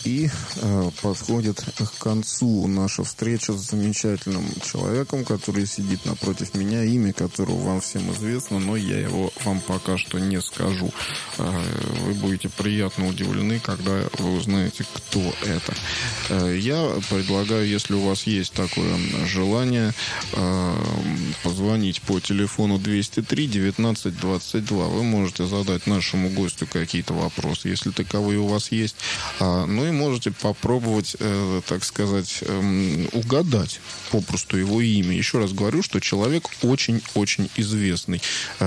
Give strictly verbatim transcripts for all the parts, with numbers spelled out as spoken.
И э, подходит к концу наша встреча с замечательным человеком, который сидит напротив меня, имя которого вам всем известно, но я его вам пока что не скажу. Э, вы будете приятно удивлены, когда вы узнаете, кто это. Э, я предлагаю, если у вас есть такое желание, э, позвонить по телефону двести три девятнадцать двадцать два. Вы можете задать нашему гостю какие-то вопросы, если таковые у вас есть. А, ну и можете попробовать, э, так сказать, э, угадать попросту его имя. Еще раз говорю, что человек очень-очень известный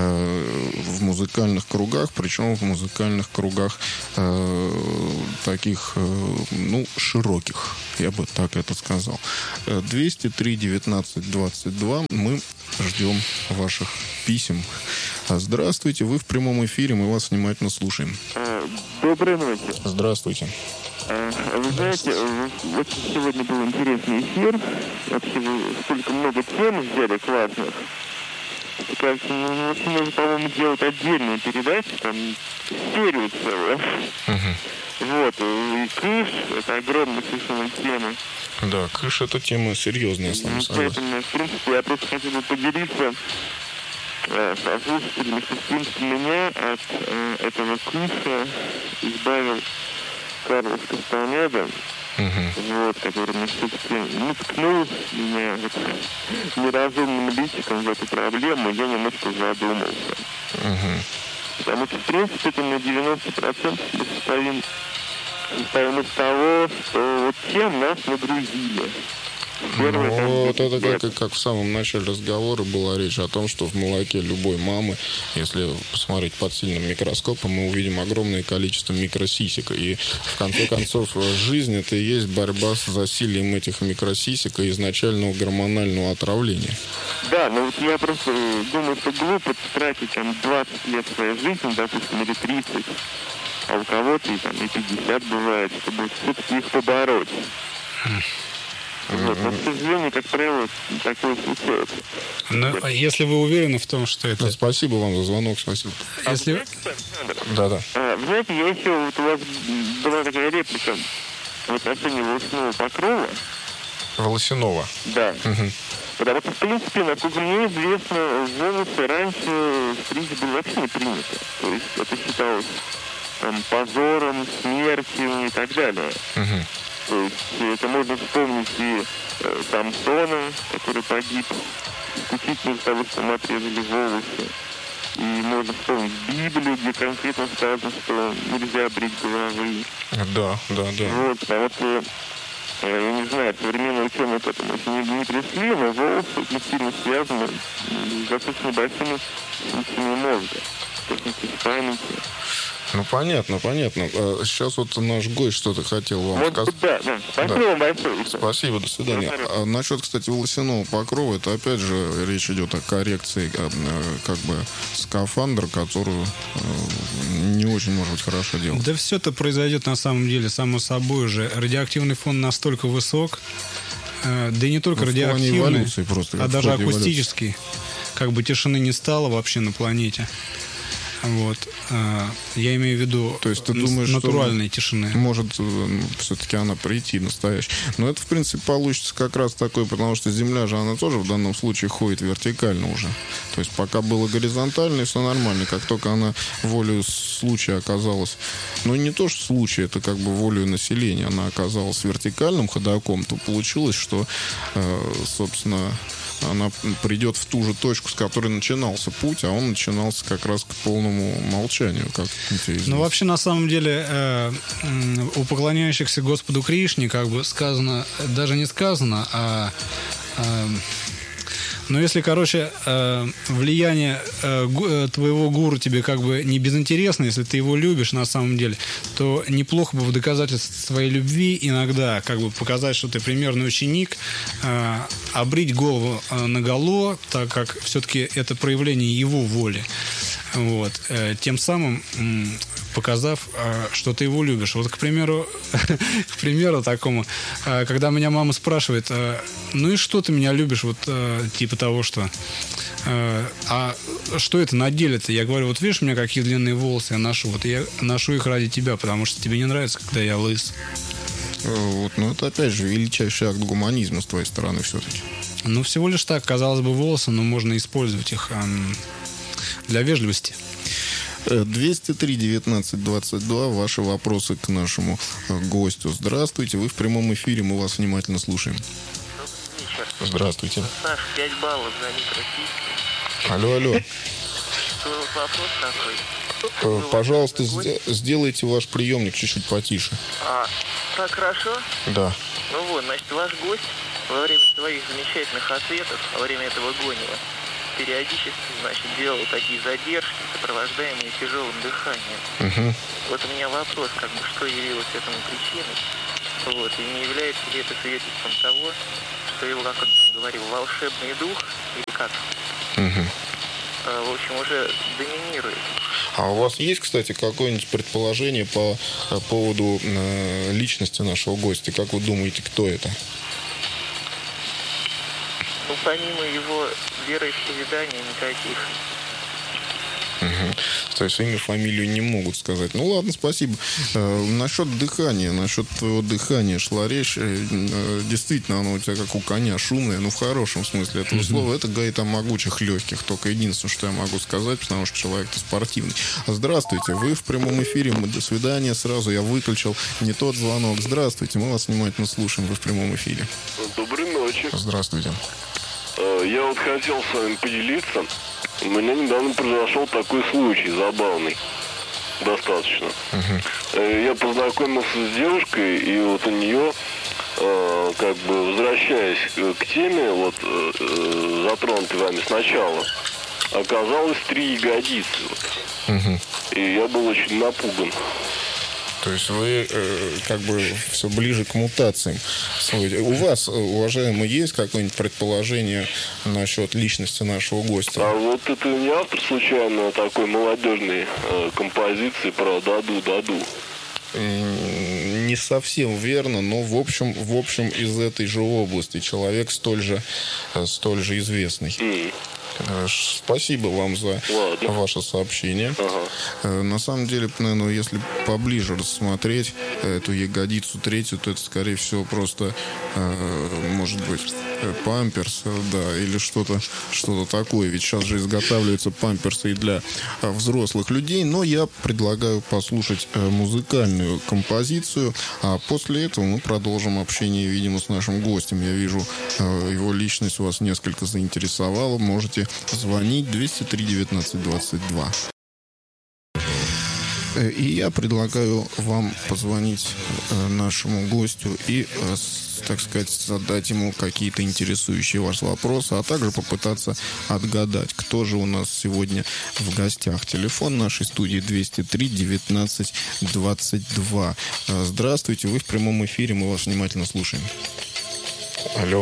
э, в музыкальных кругах, причем в музыкальных кругах э, таких, э, ну, широких, я бы так это сказал. двести три девятнадцать двадцать два. Мы ждем ваших писем. Здравствуйте, вы в прямом эфире, мы вас внимательно слушаем. Доброй ночи. Здравствуйте. Вы знаете, вот сегодня был интересный эфир. Вообще вы столько много тем взяли классных. Кажется, ну, нужно, по-моему, делать отдельную передачу, там, серию целую. Uh-huh. Вот, и Кыш, это огромная совершенно тема. Да, Кыш — это тема серьезная, с нами согласен. Поэтому, в принципе, я просто хотел бы поделиться э, со слушателями, что, в принципе, меня от э, этого Кыша избавил Карлос Кастанеда. Uh-huh. Вот, который мне все-таки ну, ткнул меня вот, неразумным личиком в эту проблему, я немножко задумался. Uh-huh. Потому что, в принципе, это на девяносто процентов мы состоим, состоим из того, что вот тем нас нагрузили. Первый, ну, вот это как, как в самом начале разговора была речь о том, что в молоке любой мамы, если посмотреть под сильным микроскопом, мы увидим огромное количество микросисек. И в конце концов жизнь — это и есть борьба с засилием этих микросисек и изначального гормонального отравления. Да, но вот я просто думаю, что глупо тратить там двадцать лет своей жизни, допустим, или тридцать, а у кого-то и там и пятьдесят бывает, чтобы все-таки их побороть. Вот, но, к сожалению, как правило, такое случается. Но если вы уверены в том, что это... Да, спасибо вам за звонок, спасибо. А если... вы знаете, да, да. А, вы знаете, я еще, вот у вас была такая реплика в отношении волосяного покрова. Волосяного? Да. Угу. Потому что, в принципе, насколько мне известно, волосы раньше стричь было вообще не принято. То есть это считалось там, позором, смертью и так далее. Угу. То есть это можно вспомнить и э, Самсона, который погиб исключительно из-за того, что ему отрезали волосы. И можно вспомнить Библию, где конкретно сказано, что нельзя брить головы. Да, да, да. Вот, потому что, э, я не знаю, современные ученые к этому еще не, не пришли, но волосы очень сильно связаны с достаточно большими функциями мозга, в частности, с памятью. Ну, понятно, понятно. Сейчас вот наш гость что-то хотел вам вот, сказать. Да, да. Спасибо вам да. большое. Спасибо, до свидания. А насчет, кстати, волосяного покрова, это опять же речь идет о коррекции как бы скафандра, которую не очень, может быть, хорошо делать. Да все это произойдет на самом деле само собой уже. Радиоактивный фон настолько высок, да и не только ну, радиоактивный, просто, а даже акустический. Эволюции. Как бы тишины не стало вообще на планете. Вот. Я имею в виду то есть ты думаешь, натуральной что тишины. Может все-таки она прийти настоящая. Но это, в принципе, получится как раз такое, потому что Земля же, она тоже в данном случае ходит вертикально уже. То есть пока было горизонтально, и все нормально. Как только она волею случая оказалась, ну не то, что случай, это как бы волею населения, она оказалась вертикальным ходоком, то получилось, что, собственно, она придет в ту же точку, с которой начинался путь, а он начинался как раз к полному молчанию, как интересно. Ну, вообще, на самом деле, э, у поклоняющихся Господу Кришне, как бы сказано, даже не сказано, а... Э, Но если, короче, влияние твоего гуру тебе как бы не безинтересно, если ты его любишь на самом деле, то неплохо бы в доказательство своей любви иногда как бы показать, что ты примерный ученик, обрить голову наголо, так как все-таки это проявление его воли. Вот. Тем самым показав, что ты его любишь. Вот, к примеру, к примеру такому, когда меня мама спрашивает, ну и что ты меня любишь, вот типа того, что а что это на деле-то? Я говорю, вот видишь, у меня какие длинные волосы я ношу, вот я ношу их ради тебя, потому что тебе не нравится, когда я лыс. Вот, но это, опять же, величайший акт гуманизма с твоей стороны все-таки. Ну, всего лишь так, казалось бы, волосы, но можно использовать их эм, для вежливости. двести три девятнадцать двадцать два. Ваши вопросы к нашему гостю. Здравствуйте, вы в прямом эфире, мы вас внимательно слушаем. Добрый вечер. Здравствуйте. Саш, пять баллов за ник российский. Алло, алло. Что вопрос такой? Э, Пожалуйста, сде- сделайте ваш приемник чуть-чуть потише. А, так хорошо? Да. Ну вот, значит, ваш гость во время своих замечательных ответов, во время этого гония, периодически, значит, делал такие задержки, сопровождаемые тяжелым дыханием. Угу. Вот у меня вопрос, как бы, что явилось этому причиной, вот, и не является ли это свидетельством того, что его, как он там говорил, волшебный дух, или как, Угу. э, в общем, уже доминирует. А у вас есть, кстати, какое-нибудь предположение по э, поводу э, личности нашего гостя? Как вы думаете, кто это? Ну, помимо его вероисповедания, никаких. Угу. То есть имя, фамилию не могут сказать. Ну ладно, спасибо. Э, насчет дыхания, насчет твоего дыхания шла речь. Э, э, действительно, оно у тебя как у коня шумное, ну в хорошем смысле этого слова. Это говорит о могучих легких. Только единственное, что я могу сказать, потому что человек-то спортивный. Здравствуйте, вы в прямом эфире. Мы до свидания сразу. Я выключил не тот звонок. Здравствуйте, мы вас внимательно слушаем. Вы в прямом эфире. Доброй ночи. Здравствуйте. Э, Я вот хотел с вами поделиться. У меня недавно произошел такой случай забавный. Достаточно. Э, Я познакомился с девушкой, и вот у нее, э, как бы возвращаясь э, к теме, вот э, э, затронутой вами сначала, оказалось три ягодицы. Вот. Угу. И я был очень напуган. То есть вы э, как бы все ближе к мутациям. У вас, уважаемый, есть какое-нибудь предположение насчет личности нашего гостя? А вот это не автор случайно такой молодежной э, композиции про Даду-Даду? М, Не совсем верно, но в общем, в общем из этой же области. Человек столь же, э, столь же известный. М. Э, ш- Спасибо вам за Ладно. ваше сообщение. Ага. Э, На самом деле, наверное, если поближе рассмотреть эту ягодицу третью, то это, скорее всего, просто, э, может быть, э, памперс, э, да, или что-то что-то такое. Ведь сейчас же изготавливаются памперсы и для э, взрослых людей. Но я предлагаю послушать э, музыкальную композицию, а после этого мы продолжим общение, видимо, с нашим гостем. Я вижу, э, его личность вас несколько заинтересовала. Можете звонить двести три девятнадцать двадцать два. Э, И я предлагаю вам позвонить э, нашему гостю и, э, с- так сказать, задать ему какие-то интересующие вас вопросы, а также попытаться отгадать, кто же у нас сегодня в гостях. Телефон нашей студии двести три девятнадцать двадцать два. Э, Здравствуйте, вы в прямом эфире, мы вас внимательно слушаем. Алло.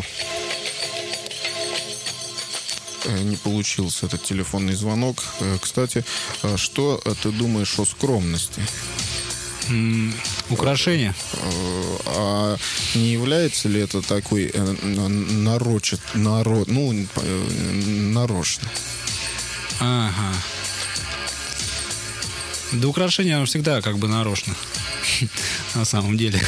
Э, Не получился этот телефонный звонок. Э, Кстати, э, что э, ты думаешь о скромности? М, Украшения. Э, А не является ли это такой э, на- нарочит, народ, ну, э, нарочно? Ага. Да украшения, оно всегда как бы нарочно. На самом деле.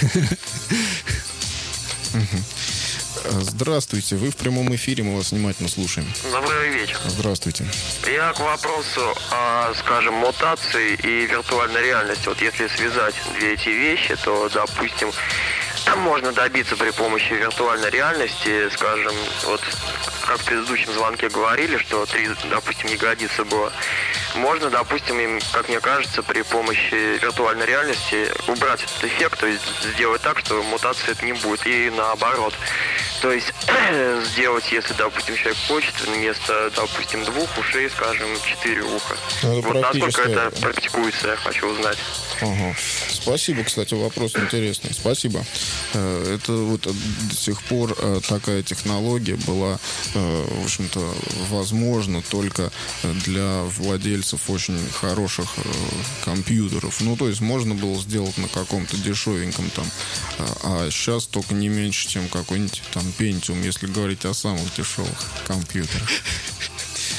Э, Здравствуйте, вы в прямом эфире, мы вас внимательно слушаем. Добрый вечер. Здравствуйте. Я к вопросу о, скажем, мутации и виртуальной реальности. Вот если связать две эти вещи, то, допустим, там можно добиться при помощи виртуальной реальности, скажем, вот как в предыдущем звонке говорили, что три, допустим, ягодицы было. Можно, допустим, им, как мне кажется, при помощи виртуальной реальности убрать этот эффект, то есть сделать так, что мутации это не будет, и наоборот. То есть сделать, если, допустим, человек хочет, вместо, допустим, двух ушей, скажем, четыре уха. Ну, это Вот насколько практически- это практикуется, я хочу узнать. Ага. Спасибо, кстати, вопрос интересный. Спасибо. Э, Это вот до сих пор э, такая технология была, э, в общем-то, возможна только для владельцев очень хороших э, компьютеров. Ну, то есть можно было сделать на каком-то дешевеньком там, э, а сейчас только не меньше, чем какой-нибудь там Pentium, если говорить о самых дешевых компьютерах.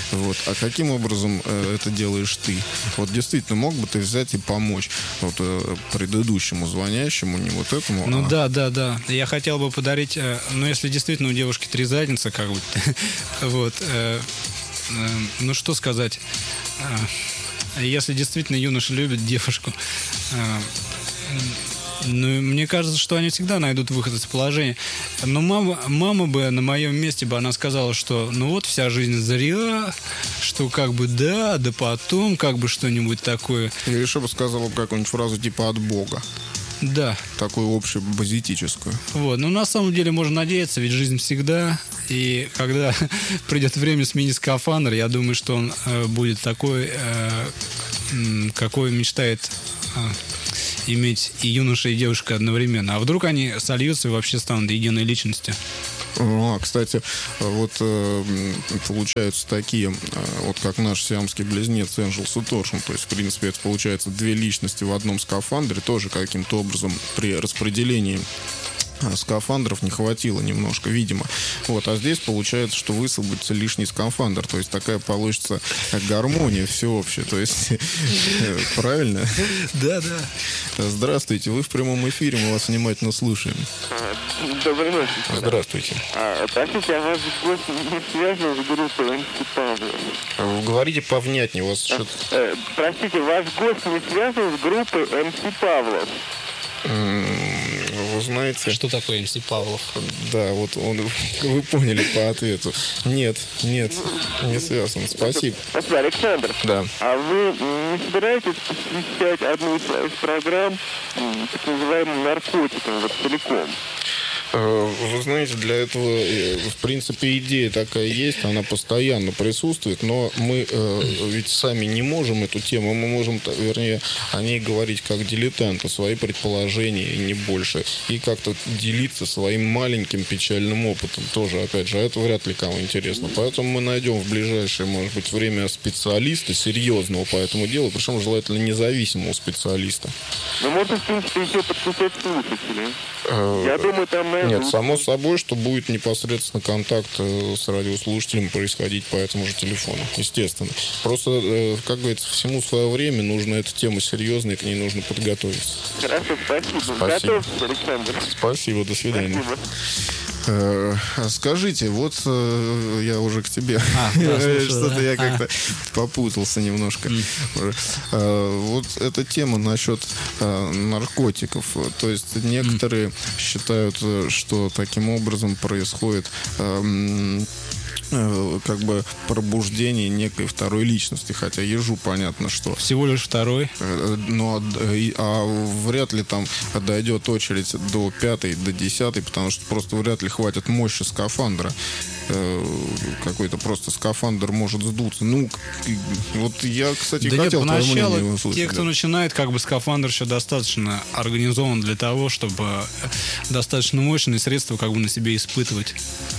Вот. А каким образом э, это делаешь ты? Вот действительно, мог бы ты взять и помочь вот, э, предыдущему звонящему, не вот этому, Ну а... да, да, да. Я хотел бы подарить, э, ну если действительно у девушки три задницы, как бы, вот, э, э, ну что сказать, э, если действительно юноша любит девушку, э, ну, мне кажется, что они всегда найдут выход из положения. Но мама, мама бы на моем месте бы она сказала, что ну вот вся жизнь зря, что как бы да, да потом как бы что-нибудь такое. Или еще бы сказала какую-нибудь фразу типа «от Бога». Да. Такую общую, базитическую. Вот. Но на самом деле можно надеяться, ведь жизнь всегда. И когда придет время сменить скафандр, я думаю, что он э, будет такой, э, какой мечтает э, иметь и юноша, и девушка одновременно. А вдруг они сольются и вообще станут единой личностью? А, кстати, вот э, получаются такие, э, вот как наш сиамский близнец Энджелс и Торшем. То есть, в принципе, это получается две личности в одном скафандре. Тоже каким-то образом при распределении скафандров не хватило немножко, видимо. Вот, а здесь получается, что высвободится лишний скафандр. То есть такая получится гармония всеобщая. То есть, правильно? Да, да. Здравствуйте, вы в прямом эфире, мы вас внимательно слушаем. Доброй ночи. Здравствуйте. А, простите, а ваш гость не связан с группой эм си Павлов? Вы говорите повнятнее, у вас что-то... Э, простите, ваш гость не связан с группой эм си Павлов? Вы знаете... Что такое эм си Павлов? Да, вот он, вы поняли по ответу. Нет, нет, не связан. Спасибо. Спасибо, Александр. Да. А вы не собираетесь посвящать одну из своих программ так называемым наркотикам вот целиком? Вы знаете, для этого, в принципе, идея такая есть, она постоянно присутствует, но мы э, ведь сами не можем эту тему, мы можем, вернее, о ней говорить как дилетанты, свои предположения и не больше, и как-то делиться своим маленьким печальным опытом тоже, опять же, это вряд ли кому интересно. Поэтому мы найдем в ближайшее, может быть, время специалиста, серьезного по этому делу, причем желательно независимого специалиста. Ну, можно, в принципе, еще подключать слушателей. Э, Я думаю, там... Нет, само собой, что будет непосредственно контакт с радиослушателем происходить по этому же телефону, естественно. Просто, как говорится, всему свое время, нужно эта тема серьезная, к ней нужно подготовиться. Хорошо, спасибо. Спасибо. Готовьтесь, Александр. Спасибо, до свидания. Спасибо. Скажите, вот я уже к тебе. А, да, слушаю, Что-то да. я как-то а. попутался немножко. Mm. Вот эта тема насчет наркотиков. То есть некоторые mm. считают, что таким образом происходит как бы пробуждение некой второй личности, хотя ежу понятно, что всего лишь второй, но а вряд ли там дойдет очередь до пятой, до десятой, потому что просто вряд ли хватит мощи скафандра. Какой-то просто скафандр может сдуться. Ну, вот я, кстати, да хотел нет, твое поначалу мнение услышать. Те, кто да. начинает, как бы скафандр еще достаточно организован для того, чтобы достаточно мощные средства как бы на себе испытывать.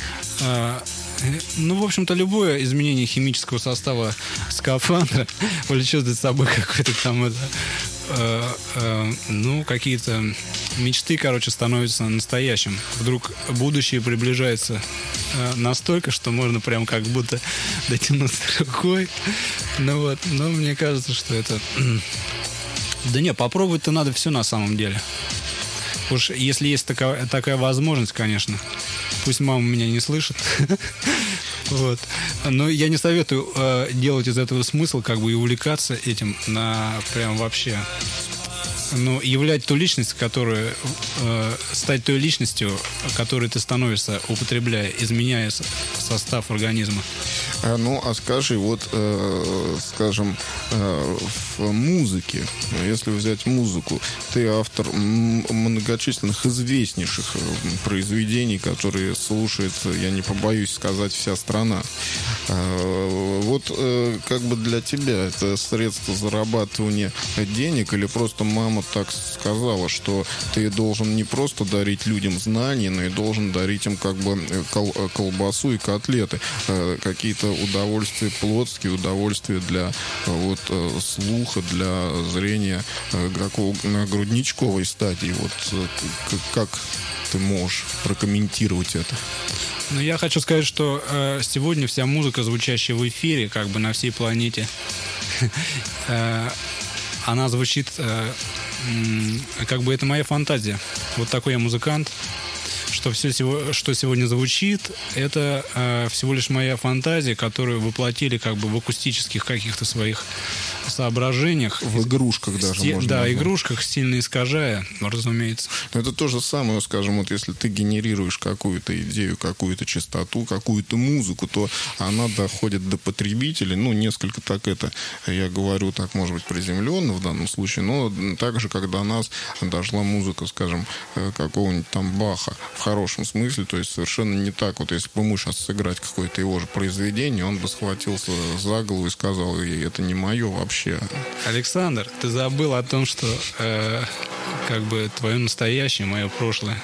Ну, в общем-то, любое изменение химического состава скафандра влечет за собой какой-то там это, э, э, ну, какие-то мечты, короче, становятся настоящим. Вдруг будущее приближается э, настолько, что можно прям как будто дотянуться рукой. Ну вот, но мне кажется, что это... Да не, попробовать-то надо все на самом деле. Уж если есть такая, такая возможность, конечно. Пусть мама меня не слышит. Вот. Но я не советую э, делать из этого смысл, как бы и увлекаться этим на прям вообще. Но являть ту личность, которую э, стать той личностью, которой ты становишься, употребляя, изменяя состав организма. А, ну, а скажи, вот, э, скажем, э, в музыке, если взять музыку, ты автор м- многочисленных известнейших произведений, которые слушает, я не побоюсь сказать, вся страна. Э, вот, э, как бы для тебя это средство зарабатывания денег или просто мама так сказала, что ты должен не просто дарить людям знания, но и должен дарить им как бы кол- колбасу и котлеты, э, какие-то удовольствия плотские, удовольствие для вот, слуха, для зрения какого, на грудничковой стадии. Вот как ты можешь прокомментировать это? Ну, я хочу сказать, что э, сегодня вся музыка, звучащая в эфире, как бы на всей планете, э, она звучит, э, э, как бы это моя фантазия. Вот такой я музыкант, что все, что сегодня звучит, это э, всего лишь моя фантазия, которую воплотили как бы в акустических каких-то своих соображениях. В игрушках даже Сти- можно Да, назвать. игрушках, сильно искажая, разумеется. Но это то же самое, скажем, вот если ты генерируешь какую-то идею, какую-то частоту, какую-то музыку, то она доходит до потребителей, ну, несколько так это, я говорю так, может быть, приземленно в данном случае, но также, как до нас дошла музыка, скажем, какого-нибудь там Баха, в хорошем смысле, то есть совершенно не так. Вот если бы мы сейчас сыграть какое-то его же произведение, он бы схватился за голову и сказал, это не мое вообще. Александр, ты забыл о том, что э, как бы твое настоящее, мое прошлое.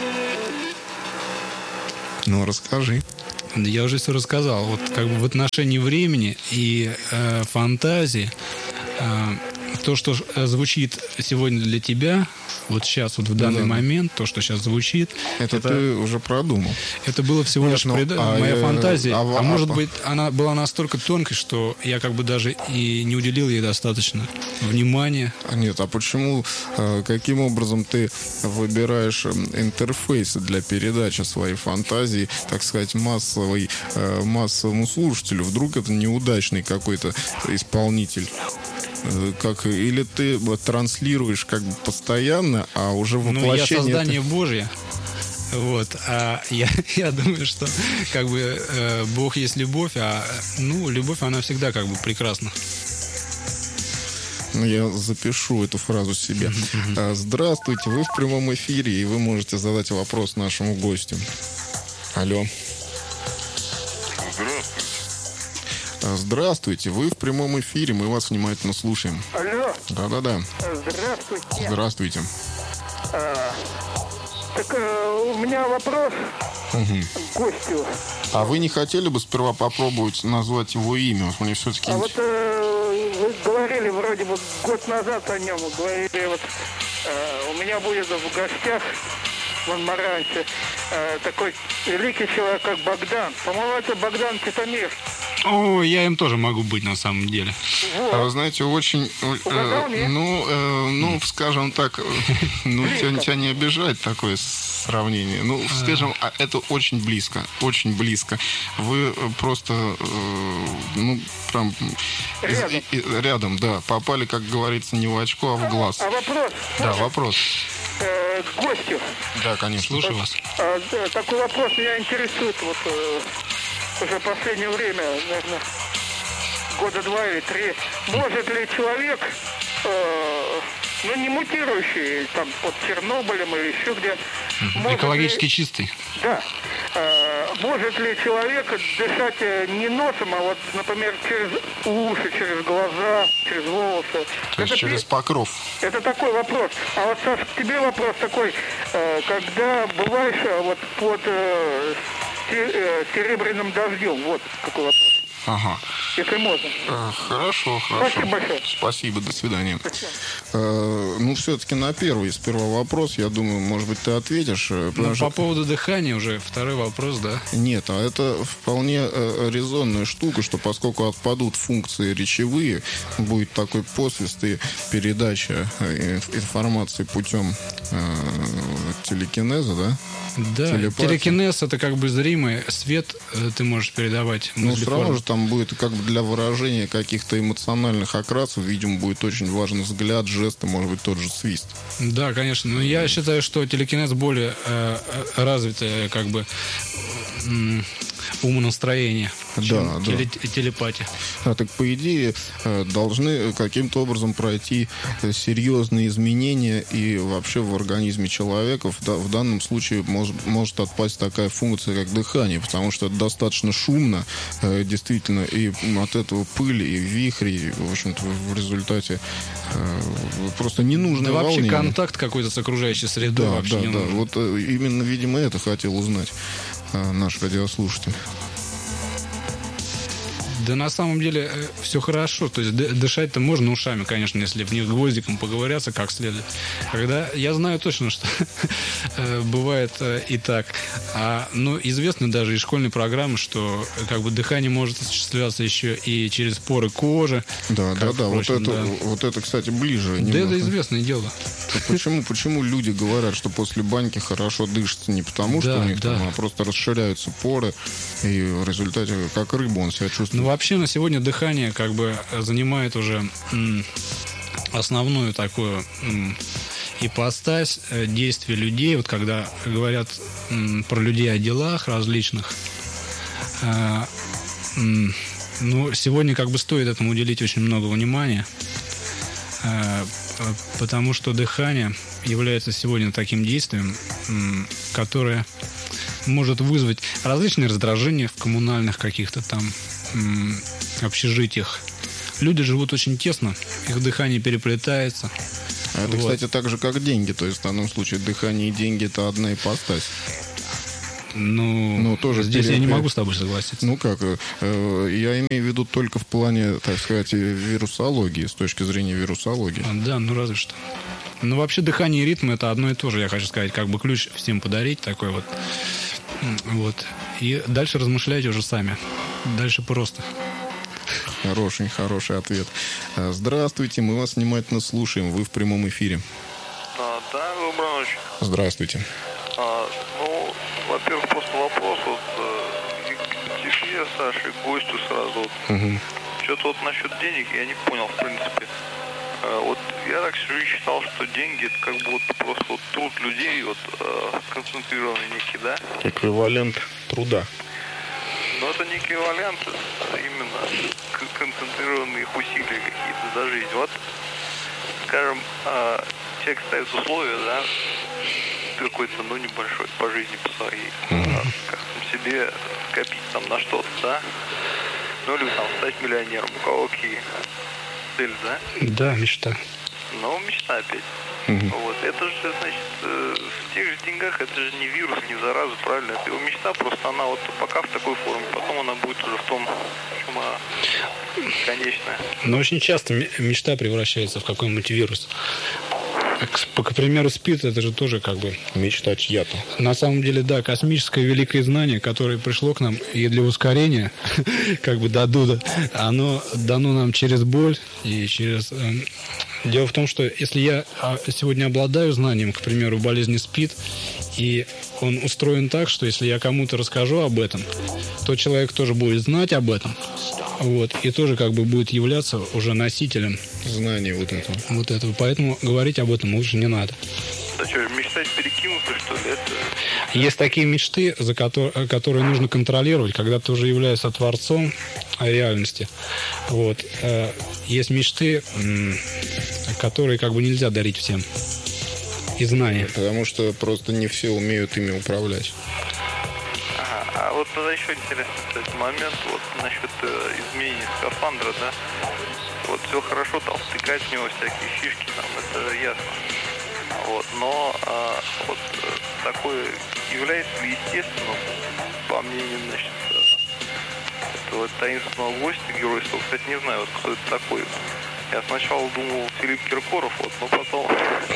Ну, расскажи. Я уже все рассказал. Вот как бы в отношении времени и э, фантазии, э, то, что звучит сегодня для тебя, вот сейчас, вот в данный да. момент, то, что сейчас звучит, Это, это ты уже продумал. это было всего Нет, лишь ну, пред... а, моя э, фантазия. а, А, а, может а, быть, она была настолько тонкой, что я как бы даже и не уделил ей достаточно внимания. Нет, а почему, э, каким образом ты выбираешь интерфейсы для передачи своей фантазии, так сказать, массовой, э, массовому слушателю? Вдруг это неудачный какой-то исполнитель? Э, Как, или ты вот транслируешь как бы постоянно, а уже Ну, я воплощение... создание это- Божье. Вот, а я, я думаю, что как бы э, Бог есть любовь, а ну, любовь, она всегда как бы прекрасна. Ну, я запишу эту фразу себе. А, Здравствуйте, вы в прямом эфире, и вы можете задать вопрос нашему гостю. Алло. А, Здравствуйте, вы в прямом эфире, мы вас внимательно слушаем. Алло, Да-да-да. здравствуйте. Здравствуйте. Так э, у меня вопрос к гостю. А вы не хотели бы сперва попробовать назвать его имя? Вот мне все-таки... А вот э, вы говорили вроде бы год назад о нем, говорили вот э, у меня будет в гостях в Монмарансе э, такой великий человек, как Богдан. По-моему, это Богдан Титамир. О, я им тоже могу быть на самом деле. А вы знаете, очень, э, Угадал, нет? ну, э, ну, скажем так, э, ну, тебя, тебя не обижает такое сравнение. Ну, скажем, а это очень близко, очень близко. Вы э, просто, э, ну, прям из- Рядом. и- и- рядом, да, попали, как говорится, не в очко, а в глаз. А вопрос Да, вопрос. э, к гостю. Да, конечно. Слушаю вас. А, да, такой вопрос меня интересует вот э, уже последнее время, наверное, года два или три. Может ли человек, э, ну не мутирующий там под Чернобылем или еще где, может Экологически ли- чистый. да, э, может ли человек дышать э, не носом, а вот, например, через уши, через глаза, через волосы? То есть Это через пи- покров. это такой вопрос. А вот, Саш, к тебе вопрос такой. Э, когда бываешь э, вот под э, се- э, серебряным дождем, вот какой вопрос. Ага. Если можно. Э, Хорошо, хорошо. Спасибо большое. Спасибо, до свидания. Э, Ну, все-таки на первый, сперва вопрос, я думаю, может быть, ты ответишь. э, потому Ну, что- по поводу дыхания уже второй вопрос, да. Нет, а это вполне э, резонная штука, что поскольку отпадут функции речевые, будет такой посвист и передача э, информации путем э, телекинеза, да? Да, Телепатия. телекинез это как бы зримый свет, э, ты можешь передавать. Ну, мысли все равно формы. же там будет как бы для выражения каких-то эмоциональных окрасов, видимо, будет очень важен взгляд, жесты, может быть, тот же свист. Да, конечно. Но я считаю, что телекинез более э, э, развитое как бы м, умонастроение, чем Да, да. теле- телепатия. А так, по идее, э, должны каким-то образом пройти э, серьезные изменения и вообще в организме человека. В, да- в данном случае может, может отпасть такая функция, как дыхание, потому что это достаточно шумно, э, действительно, и от этого пыли, и вихри, и, в общем-то, в результате э, просто ненужное Да вообще волнение. контакт какой-то с окружающей средой Да, вообще да, не да. нужен. Вот э, именно, видимо, это хотел узнать э, наш радиослушатель. Да на самом деле все хорошо. То есть дышать-то можно ушами, конечно, если в них гвоздиком поговорятся как следует. Когда я знаю точно, что бывает и так. А, ну, известно даже из школьной программы, что как бы дыхание может осуществляться еще и через поры кожи. Да, да, да. Впрочем, вот, это, да. вот это, кстати, ближе. Да, немного. это известное дело. Почему, почему люди говорят, что после баньки хорошо дышится? Не потому, что Да, у них да. там, а просто расширяются поры, и в результате, как рыба, он себя чувствует. Ну, вообще, на сегодня дыхание как бы занимает уже м, основную такую м, ипостась э, действия людей. Вот когда говорят м, про людей о делах различных, э, м, ну, сегодня как бы стоит этому уделить очень много внимания, э, потому что дыхание является сегодня таким действием, м, которое может вызвать различные раздражения в коммунальных каких-то там м, общежитиях. Люди живут очень тесно, их дыхание переплетается. А это, Вот. кстати, так же, как деньги. То есть, в данном случае, дыхание и деньги – это одна ипостась. Ну, Ну, тоже здесь я не пере- могу с тобой согласиться. Ну как, э, э, я имею в виду только в плане, так сказать, вирусологии, с точки зрения вирусологии. А, Да, ну разве что. Ну, вообще, дыхание и ритм – это одно и то же, я хочу сказать. Как бы ключ всем подарить такой вот. М, Вот. И дальше размышляйте уже сами. Дальше просто. Хороший, хороший ответ. Э, Здравствуйте, мы вас внимательно слушаем. Вы в прямом эфире. А, да, доброй ночи. Здравствуйте. А, ну, во-первых, просто вопрос вот э, и к тебе, Саше, к гостю сразу. Вот. Мгм. Что-то вот насчет денег я не понял, в принципе. Э, вот я так сижу и считал, что деньги это как бы вот просто вот труд людей, вот э, концентрированный некий, да? Эквивалент труда. Но это не эквивалент, это именно к- концентрированные их усилия какие-то за жизнь. Вот, скажем, э, человек ставит условия, да, какой-то, ну, небольшой по жизни по своей, а, как там себе скопить там на что-то, да, ну, или там стать миллионером, у кого какие цели, да, Да, мечта. но мечта опять. Мгм. Вот, это же, значит, э, в тех же деньгах, это же не вирус, не зараза, правильно, это его мечта, просто она вот пока в такой форме, потом она будет уже в том, в чем она конечная. Но очень часто м- мечта превращается в какой-нибудь вирус. К, по- к примеру, СПИД – это же тоже как бы... Мечта чья-то. На самом деле, да, космическое великое знание, которое пришло к нам и для ускорения, как бы до Дуда, оно дано нам через боль и через... эм, Дело в том, что если я а, сегодня обладаю знанием, к примеру, болезни СПИД, и он устроен так, что если я кому-то расскажу об этом, то человек тоже будет знать об этом, вот, и тоже как бы будет являться уже носителем Знание вот этого. вот этого. Поэтому говорить об этом лучше не надо. Да что, мечтать перекинуться, что ли, это... Есть такие мечты, за которые, которые нужно контролировать, когда ты уже являешься творцом реальности. Вот. Э, Есть мечты, м, которые как бы нельзя дарить всем. И знания. Потому что просто не все умеют ими управлять. Ага, а вот тогда еще интересный, кстати, момент вот насчет э, изменения скафандра, да. Вот все хорошо, там втыкать в него всякие фишки, там это ясно. Вот, но а, вот э, такое является ли естественным, по мнению, значит, э, этого таинственного гостя геройства. Кстати, не знаю, вот кто это такой. Я сначала думал Филипп Киркоров, вот, но потом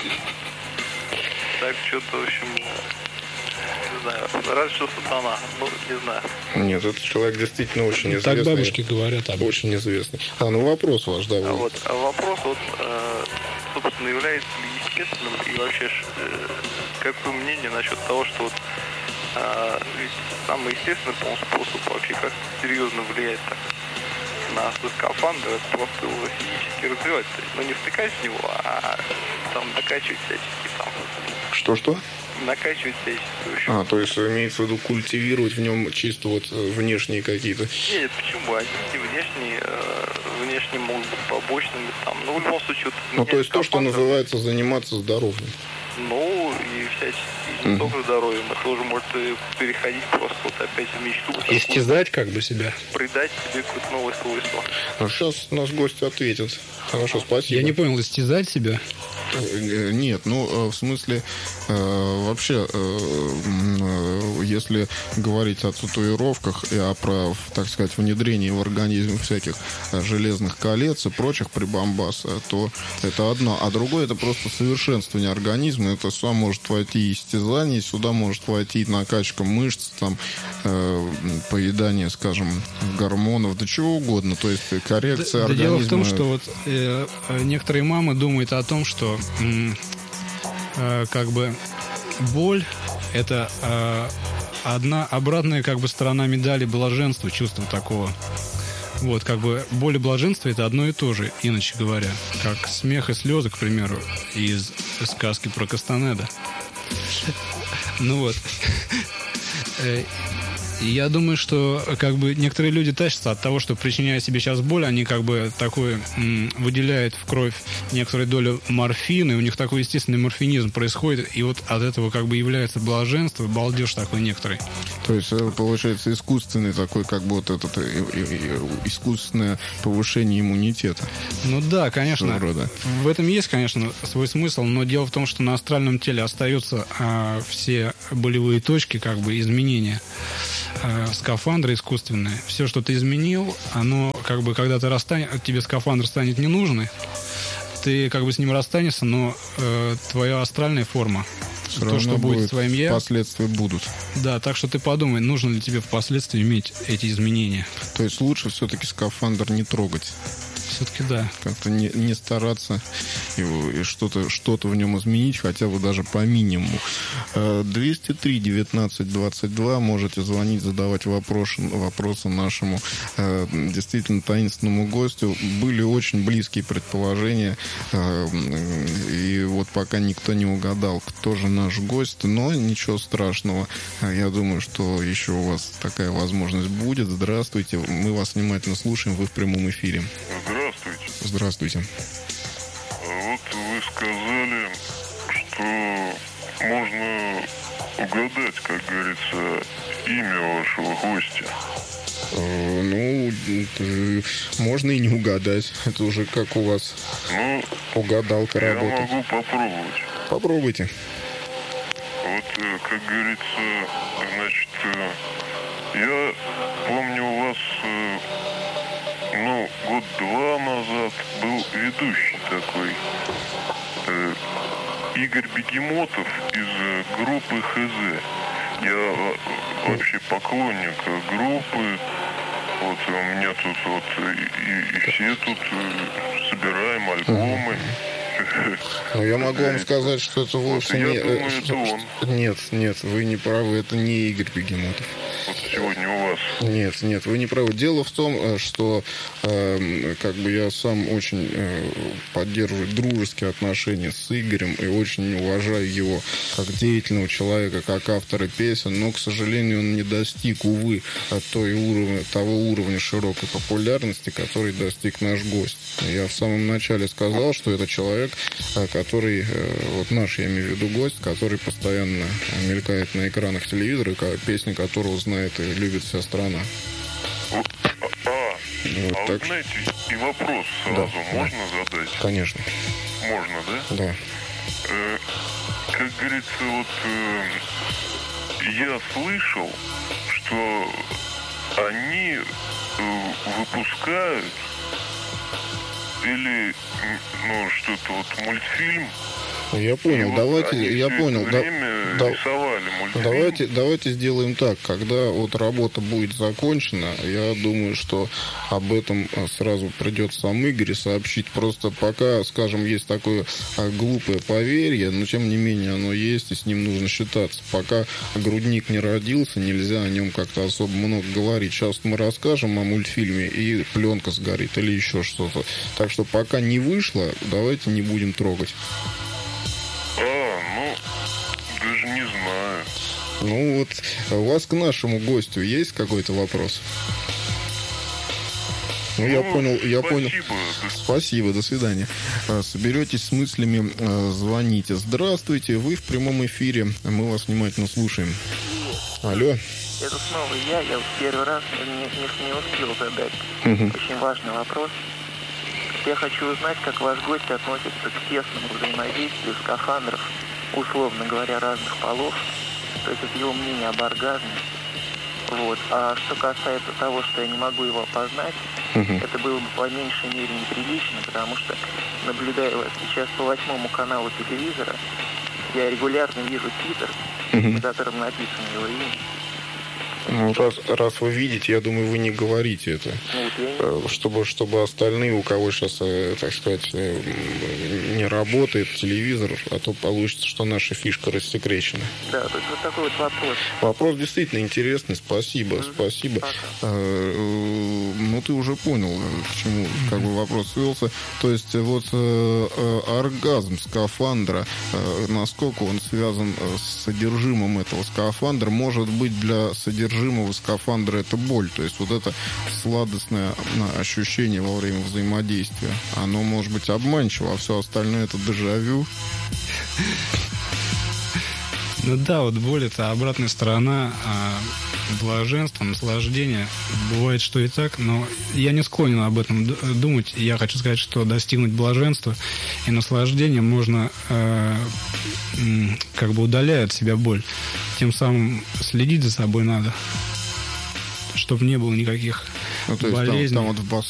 так что-то, в общем, не знаю, разве что сатана, ну, не знаю. Нет, этот человек действительно очень известный. Так бабушки говорят об этом. Очень известный. А, ну вопрос ваш, да. А вы- вот а вопрос, вот, э, собственно, является ли естественным и вообще, ж, э, какое мнение насчет того, что вот э, ведь самый естественный, по-моему, способ вообще как серьезно влияет так на скафандр, это просто его физически развивать. То есть, ну, не втыкать в него, а там накачивать всячески там. Что-что? Накачивать всячески, в общем. А, то есть имеется в виду культивировать в нем чисто вот э, внешние какие-то. Нет, почему? Они не внешние, э, внешние могут быть побочными там. Ну, в любом случае, вот, Ну, то есть то, что скафандр- называется заниматься здоровьем. Ну, и всячески, не Мгм. только здоровьем, это уже может и переходить просто вот опять в мечту. такую, Истязать как бы себя. Придать себе какое-то новое свойство. А сейчас наш гость ответит. Хорошо, спасибо. Я не понял, истязать себя? Э, Нет, ну, э, в смысле, э, вообще, э, м, э, если говорить о татуировках и о, про, так сказать, внедрении в организм всяких э, железных колец и прочих прибамбас, э, то это одно. А другое, это просто совершенствование организма. Это сюда может войти истязание, сюда может войти накачка мышц, там, э, поедание, скажем, гормонов, да чего угодно. То есть коррекция Да, да организма. дело в том, что вот э, э, некоторые мамы думают о том, что м, э, как бы боль это э, одна обратная как бы сторона медали блаженства, чувства такого. Вот, как бы боль и блаженство это одно и то же, иначе говоря. Как смех и слезы, к примеру, из сказки про Кастанеда. Ну вот. Э, И я думаю, что как бы некоторые люди тащатся от того, что, причиняя себе сейчас боль, они как бы такой м, выделяют в кровь некоторую долю морфина, и у них такой естественный морфинизм происходит, и вот от этого как бы является блаженство, балдеж такой некоторый. То есть это получается искусственный такой, как бы вот этот э, э, э, искусственное повышение иммунитета. Ну да, конечно. Своего рода. В этом есть, конечно, свой смысл, но дело в том, что на астральном теле остаются а, все болевые точки, как бы изменения. Скафандры искусственные. Все, что ты изменил, оно как бы, когда ты расстанешь, тебе скафандр станет не нужен, ты как бы с ним расстанешься, но э, твоя астральная форма, Все то, равно что будет будет, твоим я, последствия будут. да, так что ты подумай, нужно ли тебе впоследствии иметь эти изменения. То есть лучше все-таки скафандр не трогать. Все-таки да. Как-то не, не стараться его, и что-то, что-то в нем изменить, хотя бы даже по минимуму. Э, двести три девятнадцать двадцать два. Можете звонить, задавать вопросы, вопросы нашему э, действительно таинственному гостю. Были очень близкие предположения, э, и вот пока никто не угадал, кто же наш гость, но ничего страшного. Я думаю, что еще у вас такая возможность будет. Здравствуйте, мы вас внимательно слушаем, вы в прямом эфире. Здравствуйте. Здравствуйте. Вот вы сказали, что можно угадать, как говорится, имя вашего гостя. Э, Ну, э, можно и не угадать. Это уже как у вас Ну, угадалка я работает. могу попробовать. Попробуйте. Вот, э, как говорится, значит, э, я помню у вас, э, ну, год-два назад был ведущий такой, э, Игорь Бегемотов из э, группы ХЗ. Я э, вообще поклонник э, группы. Вот у меня тут вот э, и, и все тут э, собираем альбомы. Но я могу вам сказать, что это вовсе я не... э, думаю, что- это он. что- Нет, нет, вы не правы, это не Игорь Бегемотов. Вот сегодня у вас. Нет, нет, вы не правы. Дело в том, э, что э, как бы я сам очень э, поддерживаю дружеские отношения с Игорем и очень уважаю его как деятельного человека, как автора песен, но, к сожалению, он не достиг, увы, от той уровня, того уровня широкой популярности, который достиг наш гость. Я в самом начале сказал, что это человек, э, который, э, вот наш, я имею в виду гость, который постоянно мелькает на экранах телевизора, ка- песни которого знает и любит вся страна. Вот, а, Вот а так вот знаете, и вопрос сразу Да, можно задать? Конечно, Можно, да? да. Э, как говорится, вот э, я слышал, что они э, выпускают или м, ну что-то вот мультфильм. Я И понял, вот давайте, они я всё понял. это да- время да- рисовали мультфильм. Давайте, давайте сделаем так. Когда вот работа будет закончена, я думаю, что об этом а, сразу придет сам Игорь и сообщить. Просто пока, скажем, есть такое а, глупое поверье, но тем не менее оно есть, и с ним нужно считаться. Пока грудник не родился, нельзя о нем как-то особо много говорить. Сейчас мы расскажем о мультфильме, и пленка сгорит или еще что-то. Так что пока не вышло, давайте не будем трогать. А, ну, даже не знаю. Ну вот, у вас к нашему гостю есть какой-то вопрос? Ну, я Ну, понял, я спасибо. понял. До Спасибо, до свидания. А, Соберетесь с мыслями, а, звоните. Здравствуйте, вы в прямом эфире. Мы вас внимательно слушаем. Алло. Это снова я, я вот первый раз не, не, не успел задать Мгм. очень важный вопрос. Я хочу узнать, как ваш гость относится к тесному взаимодействию скафандров, условно говоря, разных полов. То есть это его мнение об оргазме. Вот. А что касается того, что я не могу его опознать, Мгм. это было бы по меньшей мере неприлично, потому что, наблюдая вас сейчас по восьмому каналу телевизора, я регулярно вижу титр, Мгм. на котором написано его имя. Ну, раз, раз вы видите, я думаю, вы не говорите это. Ну, вот я не Э, Чтобы, чтобы остальные, у кого сейчас, э, так сказать, э, м, не работает телевизор, а то получится, что наша фишка рассекречена. Да, то есть вот такой вот вопрос. Вопрос действительно интересный, спасибо, спасибо. Пока. Э, э, Ну, ты уже понял, э, к чему как бы вопрос свелся. То есть вот э, э, оргазм скафандра, э, насколько он связан э, с содержимым этого скафандра, может быть для содержимого скафандра это боль. То есть вот это сладостное э, ощущение во время взаимодействия, оно может быть обманчиво, а все остальное это дежавю. Ну да, вот боль — это обратная сторона а, блаженства, наслаждения. Бывает, что и так, но я не склонен об этом д- думать. Я хочу сказать, что достигнуть блаженства и наслаждения можно, э, м, как бы удаляя от себя боль. Тем самым следить за собой надо, чтобы не было никаких Ну, то есть там, болезней. там вот в